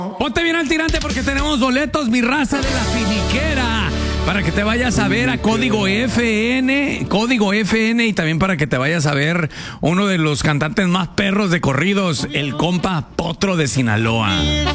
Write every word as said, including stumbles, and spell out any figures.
Ponte bien al tirante porque tenemos boletos, mi raza de la finiquera, para que te vayas a ver a Código F N, Código F N, y también para que te vayas a ver uno de los cantantes más perros de corridos, el compa Potro de Sinaloa.